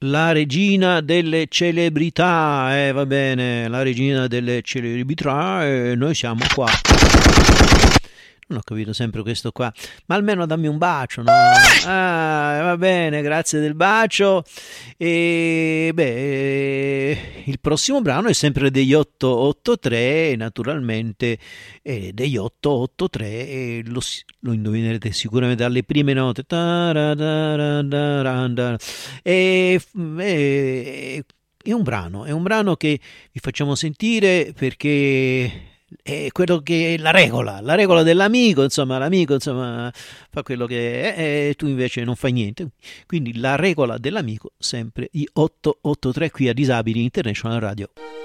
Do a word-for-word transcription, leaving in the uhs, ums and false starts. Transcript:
La regina delle celebrità, eh, va bene, la regina delle celebrità, e noi siamo qua. Non ho capito sempre questo qua, ma almeno dammi un bacio, no? Ah, va bene, grazie del bacio. E beh, il prossimo brano è sempre degli otto otto tre, naturalmente, eh, degli otto otto tre, e lo, lo indovinerete sicuramente dalle prime note. E, e, è un brano, è un brano che vi facciamo sentire perché è quello che è la regola, la regola dell'amico, insomma, l'amico insomma fa quello che è e tu invece non fai niente. Quindi la regola dell'amico, sempre gli otto otto tre qui a Disabili International Radio.